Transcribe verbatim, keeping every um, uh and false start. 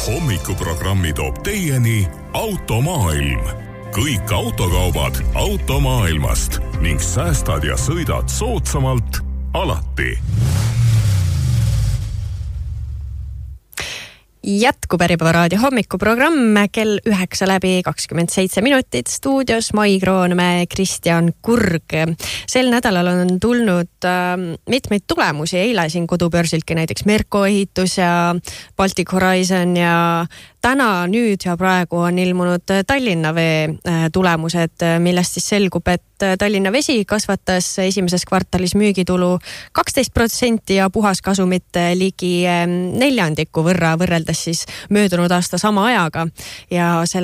Hommikuprogrammi toob teieni Automaailm. Kõik autokaubad automaailmast ning säästad ja sõidad soodsamalt alati. Jätkub Äripäeva raadio hommikuprogramm kell üheksa läbi kakskümmend seitse minutit. Stuudios Mai Kroonmäe, Kristjan Kurg. Sel nädalal on tulnud äh, mitmeid tulemusi. Eile siin kodubörsiltki näiteks Merko ehitus ja Baltic Horizon ja täna, nüüd ja praegu on ilmunud Tallinna Vee tulemused, millest siis selgub, et Tallinna Vesi kasvatas esimeses kvartalis müügitulu kaksteist protsenti ja puhaskasumit ligi neljandiku võrra võrreldes siis möödunud aasta sama ajaga. Ja